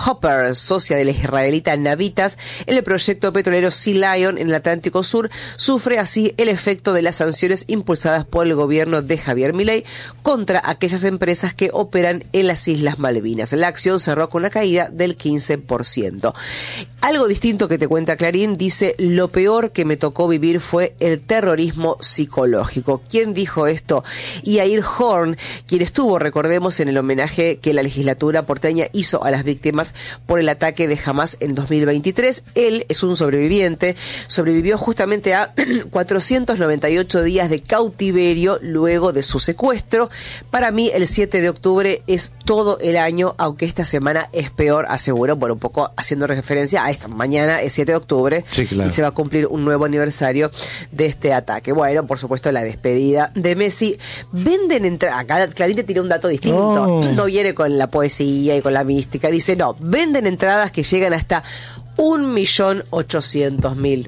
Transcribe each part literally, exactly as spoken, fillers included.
Hopper, socia de la israelita Navitas, en el proyecto petrolero Sea Lion en el Atlántico Sur, sufre así el efecto de las sanciones impulsadas por el gobierno de Javier Milei contra aquellas empresas que operan en las Islas Malvinas. La acción cerró con una caída del quince por ciento. Algo distinto que te cuenta Clarín, dice: lo peor que me tocó vivir fue el terrorismo psicológico. ¿Quién dijo esto? Yair Horn, quien estuvo, recordemos, en el homenaje que la legislatura porteña hizo a las víctimas por el ataque de Hamás en dos mil veintitrés. Él es un sobreviviente, sobrevivió justamente a cuatrocientos noventa y ocho días de cautiverio luego de su secuestro. Para mí el siete de octubre es todo el año, aunque esta semana es peor, aseguro, bueno, un poco haciendo referencia a esta mañana, es siete de octubre, sí, claro, y se va a cumplir un nuevo aniversario de este ataque. Bueno, por supuesto, la despedida de Messi. Venden entradas, acá Clarín te tira un dato distinto, oh. no viene con la poesía y con la mística, dice, no, venden entradas que llegan hasta un millón ochocientos mil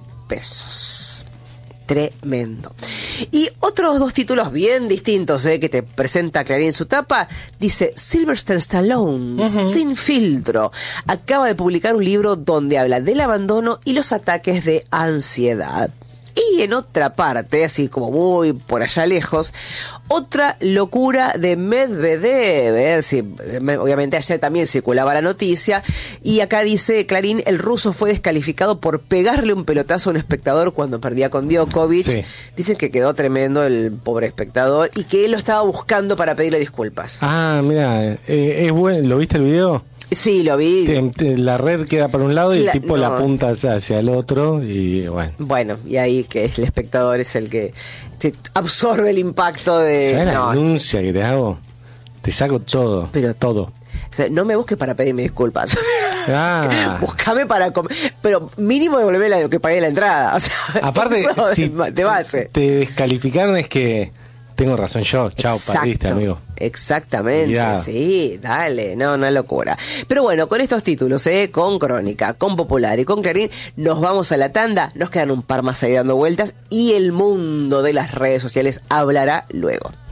pesos. Tremendo. Y otros dos títulos bien distintos eh, que te presenta Clarín en su tapa. Dice: Sylvester Stallone, uh-huh. sin filtro, acaba de publicar un libro donde habla del abandono y los ataques de ansiedad. Y en otra parte, así como muy por allá lejos, otra locura de Medvedev. ¿eh? Sí, obviamente ayer también circulaba la noticia. Y acá dice Clarín: el ruso fue descalificado por pegarle un pelotazo a un espectador cuando perdía con Djokovic. Sí. Dicen que quedó tremendo el pobre espectador y que él lo estaba buscando para pedirle disculpas. Ah, mira, eh, es bueno. ¿Lo viste el video? Sí, lo vi. Te, te, la red queda para un lado y la, el tipo no. la apunta hacia el otro y bueno. Bueno, y ahí que el espectador es el que te absorbe el impacto de... ¿Sabes no. la denuncia que te hago? Te saco todo, pero todo. O sea, no me busques para pedirme disculpas. Ah. Buscame para comer. Pero mínimo devolverme lo que pagué la entrada. O sea, aparte, si de, de base. Te descalificaron es que... Tengo razón yo, chao, perdiste, amigo. Exactamente, Mirá. Sí, dale, no, una locura. Pero bueno, con estos títulos, eh, con Crónica, con Popular y con Clarín, nos vamos a la tanda, nos quedan un par más ahí dando vueltas y el mundo de las redes sociales hablará luego.